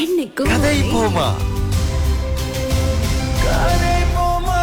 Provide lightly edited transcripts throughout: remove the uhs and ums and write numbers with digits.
இன்னைக்கும் கதை போமா. கதை போமா.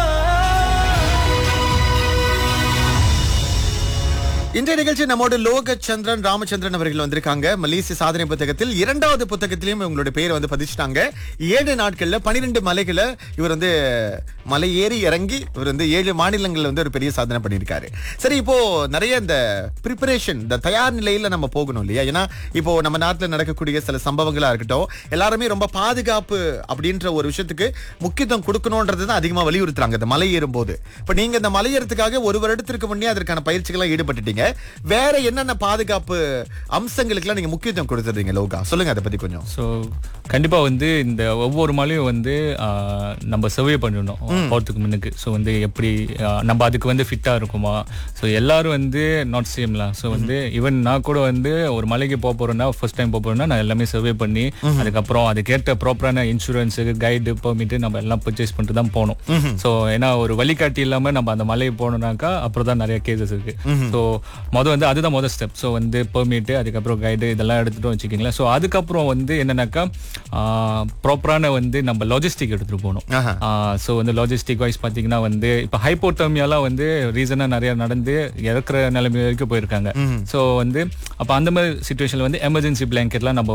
இன்றைய நிகழ்ச்சி நம்மோட லோகச்சந்திரன் ராமச்சந்திரன் அவர்கள் வந்திருக்காங்க. மலேசிய சாதனை புத்தகத்தில் 2வது புத்தகத்திலையும் இவங்களோட பேரை பதிச்சிட்டாங்க. 7 நாட்கள்ல 12 மலைகளை இவர் மலை ஏறி இறங்கி இவர் 7 மாநிலங்கள்ல ஒரு பெரிய சாதனை பண்ணியிருக்காரு. சரி, இப்போ நிறைய இந்த ப்ரிப்பரேஷன், இந்த தயார் நிலையில நம்ம போகணும் இல்லையா? ஏன்னா இப்போ நம்ம நாட்டுல நடக்கக்கூடிய சில சம்பவங்களா இருக்கட்டும், எல்லாருமே ரொம்ப பாதுகாப்பு அப்படின்ற ஒரு விஷயத்துக்கு முக்கியத்துவம் கொடுக்கணும்ன்றது தான் அதிகமா வலியுறுத்துறாங்க இந்த மலை ஏறும் போது. இப்ப நீங்க இந்த மலை ஏறதுக்காக 1 வருடத்திற்கு முன்னே அதற்கான பயிற்சிகளை ஈடுபட்டுட்டீங்க. வேற என்னென்ன பாதுகாப்பு அம்சங்களுக்குலாம் நீங்க முக்கியத்துவம் கொடுத்துறீங்க லோகா? சொல்லுங்க அதை பத்தி கொஞ்சம். ஸோ கண்டிப்பா இந்த ஒவ்வொரு மலையும் நம்ம சர்வே பண்ணணும் போறதுக்கு முன்னுக்கு. ஸோ எப்படி நம்ம அதுக்கு ஃபிட்டா இருக்குமா? ஸோ எல்லாரும் நாட் சேம்லாம். ஸோ ஈவன் நான் கூட ஒரு மலைக்கு போறேன்னா, ஃபர்ஸ்ட் டைம் போறேன்னா நான் எல்லாமே சர்வே பண்ணி அதுக்கப்புறம் அதுக்கேற்ற ப்ராப்பரான இன்சூரன்ஸ், கைடு, பெர்மிட் நம்ம எல்லாம் பர்ச்சேஸ் பண்ணிட்டு தான் போகணும். ஸோ ஏன்னா ஒரு வழிகாட்டி இல்லாம நம்ம அந்த மலையை போனோம்னாக்கா அப்புறம் தான் நிறைய கேசஸ் இருக்கு. ஸோ அதுதான் முதல் ஸ்டெப். ஸோ பெர்மிட், அதுக்கப்புறம் கைடு இதெல்லாம் எடுத்துட்டு வச்சுக்கீங்களா. ஸோ அதுக்கப்புறம் என்னன்னாக்கா ப்ராப்பரான நம்ம லாஜிஸ்டிக் எடுத்துட்டு போகணும். ஸோ லாஜிஸ்டிக் வைஸ் பார்த்தீங்கன்னா இப்போ ஹைப்போதர்மியாலாம் ரீசனா நிறைய நடந்து இறக்குற நிலைமை வரைக்கும் போயிருக்காங்க. ஸோ அப்போ அந்த மாதிரி சுச்சுவேஷன்ல எமர்ஜென்சி பிளாங்கெட்லாம் நம்ம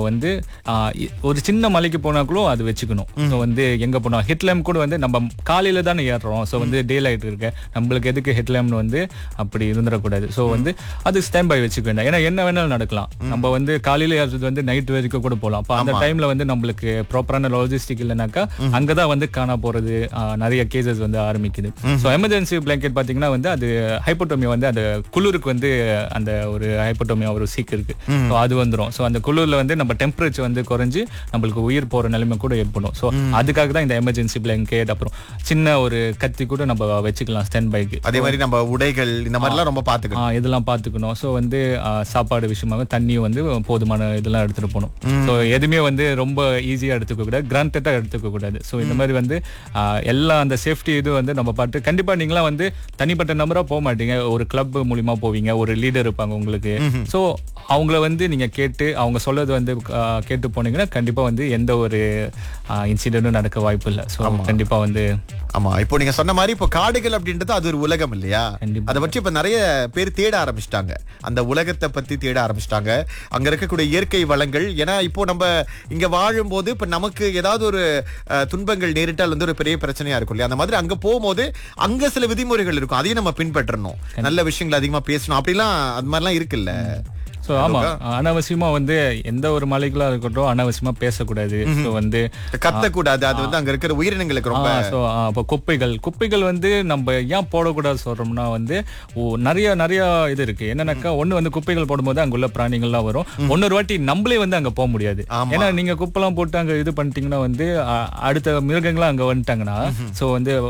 ஒரு சின்ன மலைக்கு போனா கூட அது வச்சுக்கணும். ஸோ எங்க போனா ஹெட்லேம் கூட நம்ம காலையில தானே ஏறுறோம். ஸோ டே லைட் இருக்கு, நம்மளுக்கு எதுக்கு ஹெட்லேம்னு அப்படி இருந்துடக்கூடாது. ஸோ அது ஸ்டாண்ட் பை வச்சுக்க வேண்டாம். ஏன்னா என்ன வேணாலும் நடக்கலாம். நம்ம காலையில ஏறது நைட் வரைக்கும் கூட போகலாம். அப்போ அந்த டைம்ல நம்மளுக்கு ப்ராப்பரான லாஜிஸ்டிக் இல்லைனாக்கா அங்கதான் காண போறது நிறைய கேசஸ் ஆரம்பிக்குது. ஸோ எமர்ஜென்சி பிளாங்கெட் பாத்தீங்கன்னா அது ஹைப்போடோமியா அந்த குளிருக்கு அந்த ஒரு ஹைப்போடோமியா ஒரு சீக் இருக்கு. ஸோ அது வந்துடும். ஸோ அந்த குளிர்ல நம்ம டெம்பரேச்சர் குறைஞ்சு நம்மளுக்கு உயிர் போற நிலைமை கூட ஏற்படும். ஸோ அதுக்காக தான் இந்த எமர்ஜென்சி பிளாங்கெட், அப்புறம் சின்ன ஒரு கத்தி கூட நம்ம வச்சுக்கலாம் ஸ்டாண்ட் பைக்கு. அதே மாதிரி நம்ம உடைகள் இந்த மாதிரிலாம் ரொம்ப பாத்துக்கணும். இதெல்லாம் பாத்துக்கணும். ஸோ சாப்பாடு விஷயமாக தண்ணியும் போதுமான இதெல்லாம் எடுத்துட்டு போகணும். ஸோ எதுவுமே ரொம்ப ஈஸியா எடுத்துக்க கூடாது, கிராண்டடா எடுத்துக்க கூடாது. ஸோ இந்த மாதிரி எல்லாம் அந்த சேஃப்டி இது நம்ம பாட்டு கண்டிப்பா நீங்களாம் தனிப்பட்ட நம்பரா போக மாட்டீங்க. ஒரு கிளப் மூலியமா போவீங்க, ஒரு லீடர் இருப்பாங்க உங்களுக்கு. ஸோ அவங்கள நீங்க கேட்டு அவங்க சொல்லது கேட்டு போனீங்கன்னா கண்டிப்பா எந்த ஒரு இன்சிடென்ட்டும் நடக்க வாய்ப்பு இல்லை. ஸோ கண்டிப்பா ஆமா, இப்போ நீங்க சொன்ன மாதிரி இப்போ காடுகள் அப்படின்றது அது ஒரு உலகம் இல்லையா? அதை பற்றி இப்ப நிறைய பேர் தேட ஆரம்பிச்சிட்டாங்க. அந்த உலகத்தை பத்தி தேட ஆரம்பிச்சிட்டாங்க. அங்க இருக்கக்கூடிய இயற்கை வளங்கள். ஏன்னா இப்போ நம்ம இங்க வாழும் போது இப்ப நமக்கு ஏதாவது ஒரு துன்பங்கள் நேரிட்டால் ஒரு பெரிய பிரச்சனையா இருக்கும் இல்லையா? அந்த மாதிரி அங்க போகும்போது அங்க சில விதிமுறைகள் இருக்கும், அதையும் நம்ம பின்பற்றணும். நல்ல விஷயங்கள் அதிகமா பேசணும், அப்படிலாம் அது மாதிரிலாம் இருக்குல்ல. ஸோ ஆமா, அனாவசியமா எந்த ஒரு மலைகளா இருக்கட்டும் அனாவசியமா பேசக்கூடாது. ஸோ கத்தக்கூடாது. அது அங்க இருக்கிற உயிரினங்களுக்கு ரொம்ப. ஸோ அப்போ குப்பைகள் நம்ம ஏன் போடக்கூடாது சொல்றோம்னா நிறைய நிறைய இது இருக்கு. என்னன்னாக்கா ஒண்ணு குப்பைகள் போடும்போது அங்குள்ள பிராணிகள்லாம் வரும். இன்னொரு வாட்டி நம்மளே அங்க போக முடியாது. ஏன்னா நீங்க குப்பைலாம் போட்டு அங்க இது பண்ணிட்டீங்கன்னா அடுத்த மிருகங்களாம் அங்க வந்துட்டாங்கன்னா, ஸோ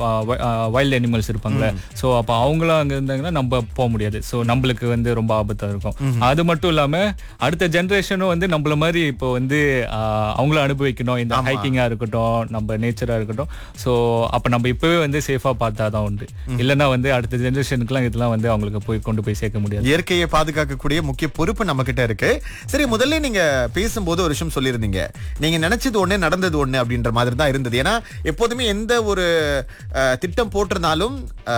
வைல்ட் அனிமல்ஸ் இருப்பாங்களே, ஸோ அப்போ அவங்களாம் அங்க இருந்தாங்கன்னா நம்ம போக முடியாது. ஸோ நம்மளுக்கு ரொம்ப ஆபத்தா இருக்கும். அது மட்டும் இல்லாம அடுத்த ஜெனரேஷனும் நம்மள மாதிரி இப்போ அவங்கள அனுபவிக்கணும். இந்த ஹைக்கிங்கா இருக்கட்டும், நம்ம நேச்சரா இருக்கட்டும். சோ அப்ப நம்ம இப்பவே சேஃபா பார்த்தாதான் உண்டு. இல்லன்னா அடுத்த ஜெனரேஷனுக்குலாம் இதெல்லாம் அவங்களுக்கு கொண்டு போய் சேர்க்க முடியாது. இயற்கையை பாதுகாக்கக்கூடிய முக்கிய பொறுப்பு நம்ம கிட்ட இருக்கு. சரி, முதல்ல நீங்க பேசும்போது ஒரு விஷயம் சொல்லியிருந்தீங்க, நீங்க நினைச்சது ஒண்ணு நடந்தது ஒண்ணு அப்படின்ற மாதிரி தான் இருந்தது. ஏன்னா எப்போதுமே எந்த ஒரு திட்டம் போட்டிருந்தாலும்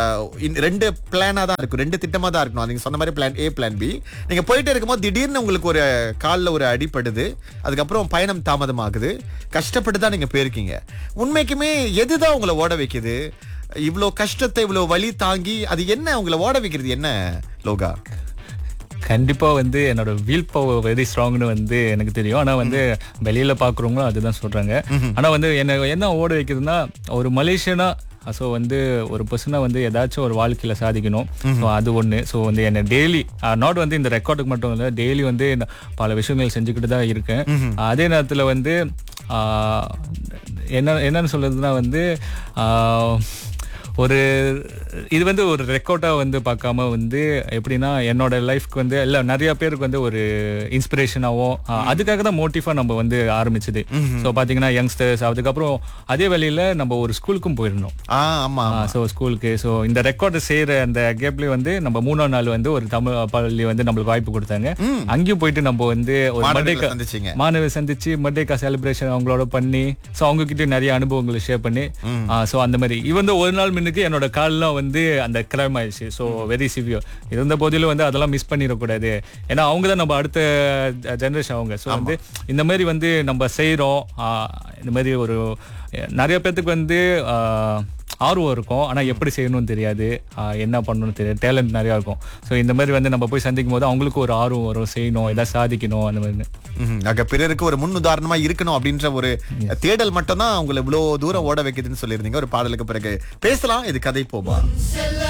2 பிளானா தான் இருக்கும், 2 திட்டமா தான் இருக்கணும். நீங்க சொன்ன மாதிரி பிளான் A, பிளான் B. நீங்க போயிட்டே இருக்கும்போது திடீர்னு உங்களுக்கு ஒரு கால்ல ஒரு அடிபடுது, அதுக்கப்புறம் பயணம் தாமதமாகுது, கஷ்டப்பட்டு தான் நீங்க போயிருக்கீங்க. உண்மைக்குமே எதுதான் உங்களை ஓட வைக்குது? இவ்வளவு கஷ்டத்தை, இவ்வளவு வலி தாங்கி அது என்ன உங்களை ஓட வைக்கிறது என்ன லோகா? கண்டிப்பா என்னோட வீல் பவர் வெரி ஸ்ட்ராங்னு எனக்கு தெரியும். ஆனா வெளியில பாக்குறவங்களும் அதுதான் சொல்றாங்க. ஆனா என்ன ஓட வைக்குதுன்னா, ஒரு மலேசியனா ஸோ ஒரு பர்சனா ஏதாச்சும் ஒரு வாழ்க்கையில சாதிக்கணும். ஸோ அது ஒண்ணு. ஸோ என்ன டெய்லி நாட் இந்த ரெக்கார்டுக்கு மட்டும் இல்லை, டெய்லி பல விஷயங்கள் செஞ்சுக்கிட்டு தான் இருக்கேன். அதே நேரத்துல என்னன்னு சொல்றதுன்னா ஒரு இது வந்து ஒரு ரெக்கார்டா வந்து பார்க்காம வந்து எப்படின்னா என்னோட லைஃப்க்கு வந்து இல்ல நிறைய பேருக்கு வந்து ஒரு இன்ஸ்பிரேஷனாவும் அதுக்காக தான் மோட்டிவா நம்ம வந்து ஆரம்பிச்சது. ஸோ பாத்தீங்கன்னா யங்ஸ்டர்ஸ், அதுக்கப்புறம் அதே வேலையில நம்ம ஒரு ஸ்கூலுக்கும் போயிருந்தோம். ஆமா. ஸோ ஸ்கூலுக்கு ஸோ இந்த ரெக்கார்டு செய்யற அந்த கேப்லயே வந்து நம்ம 3ஆம் நாள் வந்து ஒரு தமிழ் பள்ளி வந்து நம்மளுக்கு வாய்ப்பு கொடுத்தாங்க. அங்கேயும் போயிட்டு நம்ம வந்து ஒரு மர்டேக்கா மாணவர் சந்திச்சு மர்டேக்கா செலிப்ரேஷன் அவங்களோட பண்ணி ஸோ அவங்க கிட்ட நிறைய அனுபவங்களை ஷேர் பண்ணி ஸோ அந்த மாதிரி இவன் ஒரு நாள் முன்னுக்கு என்னோட கால்லாம் வந்து அந்த கிரைம் ஆயிடுச்சு. ஸோ வெரி சிவியர் இருந்த போதிலும் வந்து அதெல்லாம் மிஸ் பண்ணிடக்கூடாது. ஏன்னா அவங்க தான் நம்ம அடுத்த ஜெனரேஷன் அவங்க. ஸோ வந்து இந்த மாதிரி வந்து நம்ம செய்யறோம். இந்த மாதிரி ஒரு நிறைய பேர்த்துக்கு வந்து ஆர்வம் இருக்கும், ஆனா எப்படி செய்யணும்னு தெரியாது, என்ன பண்ணணும்னு தெரியாது, டேலண்ட் நிறைய இருக்கும். ஸோ இந்த மாதிரி வந்து நம்ம போய் சந்திக்கும் போது அவங்களுக்கு ஒரு ஆர்வம் வரும், செய்யணும், ஏதாவது சாதிக்கணும் அந்த மாதிரி. பிறருக்கு ஒரு முன் உதாரணமா இருக்கணும் அப்படின்ற ஒரு தேடல் மட்டும் தான் அவங்களை இவ்வளவு தூரம் ஓட வைக்குதுன்னு சொல்லியிருந்தீங்க. ஒரு பாடலுக்கு பிறகு பேசலாம். இது கதை போமா.